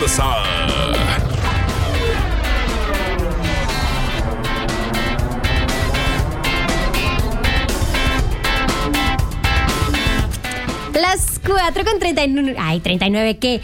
Bienvenidos a las 4:39. Ay, 39, ¿qué?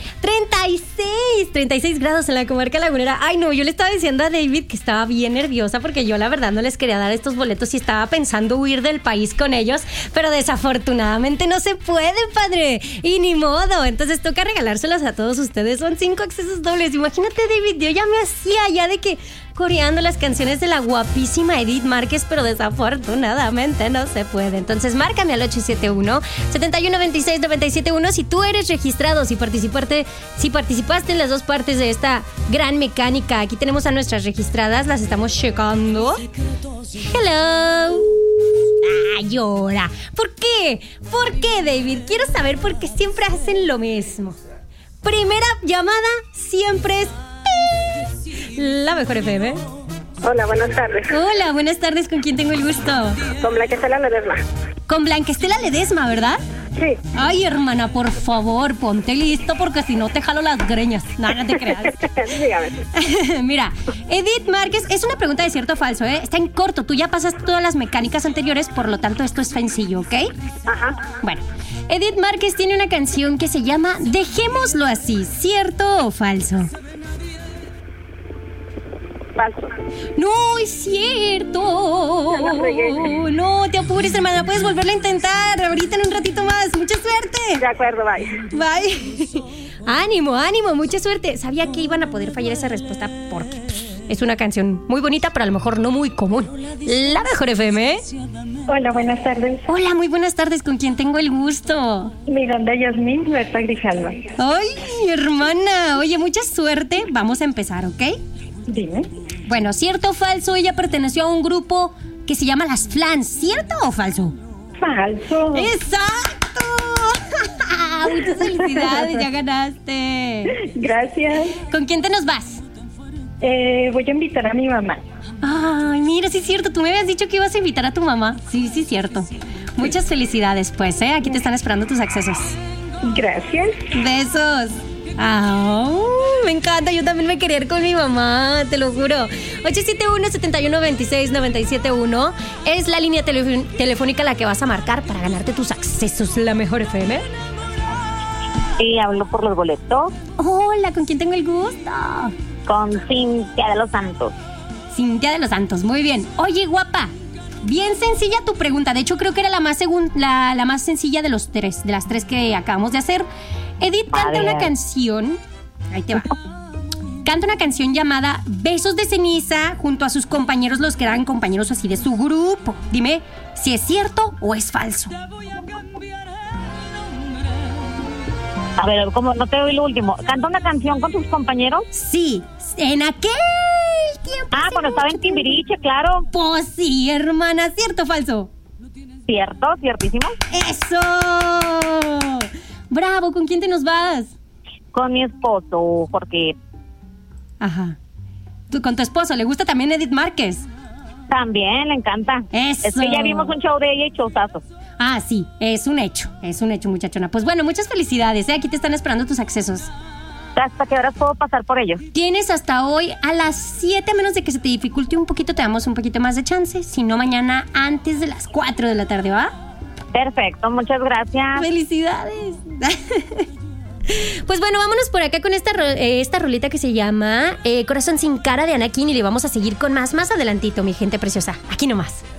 36 grados en la comarca lagunera. Ay, no, yo le estaba diciendo a David que estaba bien nerviosa porque yo la verdad no les quería dar estos boletos y estaba pensando huir del país con ellos, pero desafortunadamente no se puede, padre. Y ni modo, entonces toca regalárselos a todos ustedes. Son 5 accesos dobles. Imagínate, David, yo ya me hacía ya de que coreando las canciones de la guapísima Edith Márquez, pero desafortunadamente no se puede. Entonces márcame al 871-7196971 si tú eres registrado, si participaste en las dos partes de esta gran mecánica. Aquí tenemos a nuestras registradas, las estamos checando. Hello. Llora. ¿Por qué? ¿Por qué, David? Quiero saber por qué siempre hacen lo mismo. Primera llamada siempre es la mejor FM. Hola, buenas tardes. Hola, buenas tardes. ¿Con quién tengo el gusto? Con Blanquestela Ledesma. Con Blanquestela Ledesma, ¿verdad? Sí. Ay, hermana, por favor, ponte listo porque si no te jalo las greñas. No te creas. Dígame. Mira, Edith Márquez, es una pregunta de cierto o falso, ¿eh? Está en corto. Tú ya pasaste todas las mecánicas anteriores, por lo tanto esto es sencillo, ¿ok? Ajá. Bueno, Edith Márquez tiene una canción que se llama Dejémoslo así, ¿cierto o falso? Falso. No, es cierto. No te apures, hermana. Puedes volverlo a intentar ahorita en un ratito más. Mucha suerte. De acuerdo, bye. Bye. Ánimo, mucha suerte. Sabía que iban a poder fallar esa respuesta porque es una canción muy bonita, pero a lo mejor no muy común. La mejor FM, ¿eh? Hola, buenas tardes. Hola, muy buenas tardes. ¿Con quién tengo el gusto? Miranda Yasmín, Berta Grijalva. Ay, hermana. Oye, mucha suerte. Vamos a empezar, ¿ok? Dime. Bueno, ¿cierto o falso? Ella perteneció a un grupo que se llama Las Flans. ¿Cierto o falso? Falso. ¡Exacto! Muchas felicidades, ya ganaste. Gracias. ¿Con quién te nos vas? Voy a invitar a mi mamá. Ay, mira, sí es cierto. Tú me habías dicho que ibas a invitar a tu mamá. Sí, es cierto. Muchas felicidades, pues, ¿eh? Aquí te están esperando tus accesos. Gracias. Besos. Me encanta, yo también me quería ir con mi mamá, te lo juro. 871-7126-971 es la línea telefónica a la que vas a marcar para ganarte tus accesos. La mejor FM. Sí, hablo por los boletos. Hola, ¿con quién tengo el gusto? Con Cintia de los Santos. Cintia de los Santos, muy bien. Oye, guapa, bien sencilla tu pregunta. De hecho, creo que era la más sencilla de las tres que acabamos de hacer. Edith canta una canción. Ahí te va. Canta una canción llamada Besos de Ceniza junto a sus compañeros, los que eran compañeros así de su grupo. Dime si es cierto o es falso. A ver, como no te oí lo último. ¿Canta una canción con sus compañeros? Sí, en aquel tiempo. Cuando estaba en Timbiriche, claro. Pues sí, hermana, ¿cierto o falso? Cierto, ciertísimo. ¡Eso! Bravo, ¿con quién te nos vas? Con mi esposo, porque... Ajá. ¿Tú con tu esposo? ¿Le gusta también Edith Márquez? También, le encanta. Eso. Es que ya vimos un show de ella y showzazo. Ah, sí, es un hecho, muchachona. Pues bueno, muchas felicidades, ¿eh? Aquí te están esperando tus accesos. ¿Hasta qué horas puedo pasar por ellos? Tienes hasta hoy a las 7, a menos de que se te dificulte un poquito, te damos un poquito más de chance. Si no, mañana antes de las 4 de la tarde, ¿va? Perfecto, muchas gracias. ¡Felicidades! Pues bueno, vámonos por acá con esta rolita que se llama Corazón sin cara de Anakin y le vamos a seguir con más adelantito, mi gente preciosa. Aquí nomás.